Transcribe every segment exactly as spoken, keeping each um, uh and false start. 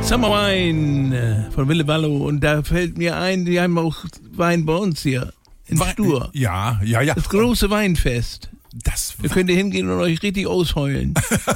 Summer Wine von Wille Wallo. Und da fällt mir ein, die haben auch Wein bei uns hier in Wein, Stur. Ja, ja, ja. Das große Weinfest. Das Da könnt ihr hingehen und euch richtig ausheulen.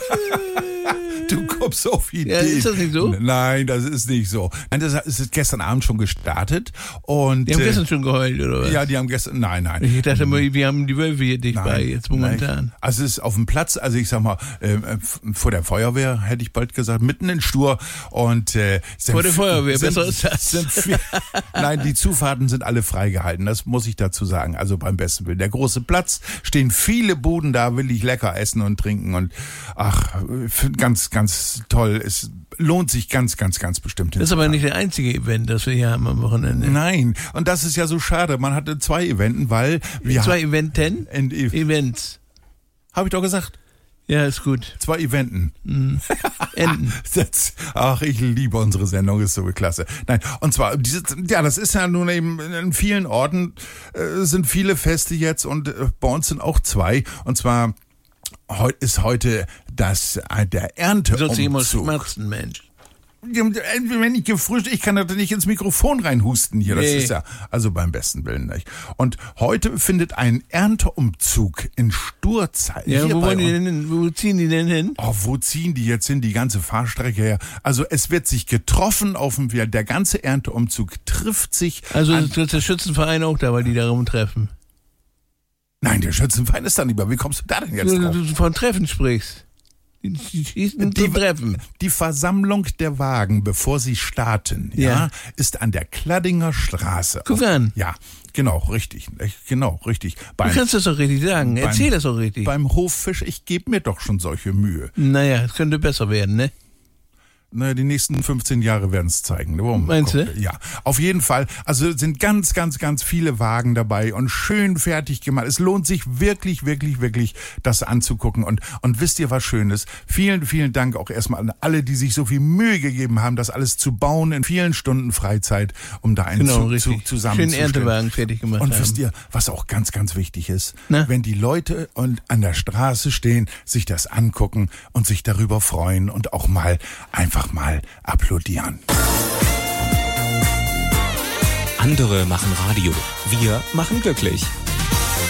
Du kommst auf Ideen. Ja, ist das nicht so? Nein, das ist nicht so. Nein, das ist gestern Abend schon gestartet. Und, Die haben äh, gestern schon geheult, oder was? Ja, die haben gestern, nein, nein. Ich dachte mal, wir haben die Wölfe hier dicht Nein, bei, jetzt momentan. nein. Also es ist auf dem Platz, also ich sag mal, äh, vor der Feuerwehr, hätte ich bald gesagt, mitten in Stur. Und, äh, sind Vor der Feuerwehr, sind, besser ist das. Sind viel, nein, die Zufahrten sind alle freigehalten, das muss ich dazu sagen, also beim besten Willen. Der große Platz, stehen viele Buden da, will ich lecker essen und trinken und ach, ganz, ganz toll. Es lohnt sich ganz, ganz, ganz bestimmt. Das ist aber nicht der einzige Event, das wir hier haben am Wochenende. Nein, und das ist ja so schade. Man hatte zwei Eventen, weil wir Zwei Eventen? In, Events. Habe ich doch gesagt. Ja, ist gut. Zwei Eventen. Mhm. Enden. Das, ach, ich liebe unsere Sendung, ist so klasse. Nein, und zwar, dieses, ja, das ist ja nun eben in vielen Orten äh, sind viele Feste jetzt und äh, bei uns sind auch zwei. Und zwar heu, ist heute das äh, der Du sollst dich immer Ernteumzug. schmerzen, Mensch. Wenn ich gefrühstückt, ich kann da nicht ins Mikrofon reinhusten hier. Das Nee. ist ja, also beim besten Willen nicht. Und heute findet ein Ernteumzug in Sturzeit. Ja, hier wo bei wollen die uns. denn hin? Wo ziehen die denn hin? Oh, wo ziehen die jetzt hin, die ganze Fahrstrecke her? Also es wird sich getroffen auf dem Wehr. Der ganze Ernteumzug trifft sich. Also an, ist der Schützenverein auch da, weil die da rumtreffen. Nein, der Schützenverein ist da nicht mehr. Wie kommst du da denn jetzt Du, drauf? du von Treffen sprichst. Die, die schießen Die- zu Treffen. Die Versammlung der Wagen, bevor sie starten, ja, Ja. ist an der Kladdinger Straße. Guck an. Ja, genau, richtig. Genau, richtig. Du Beim, kannst das doch richtig sagen. beim- Erzähl das doch richtig. beim Hoffisch, ich gebe mir doch schon solche Mühe. Naja, es könnte besser werden, ne? Naja, die nächsten fünfzehn Jahre werden es zeigen. Warum? Meinst du? Ja, auf jeden Fall. Also sind ganz, ganz, ganz viele Wagen dabei und schön fertig gemacht. Es lohnt sich wirklich, wirklich, wirklich, das anzugucken. Und, und wisst ihr was Schönes? Vielen, vielen Dank auch erstmal an alle, die sich so viel Mühe gegeben haben, das alles zu bauen in vielen Stunden Freizeit, um da einen Genau, Zug zu, richtig. Schön zusammenzustellen. Erntewagen fertig gemacht Und haben. wisst ihr, was auch ganz, ganz wichtig ist? Na? Wenn die Leute und an der Straße stehen, sich das angucken und sich darüber freuen und auch mal einfach mal applaudieren. Andere machen Radio. Wir machen glücklich.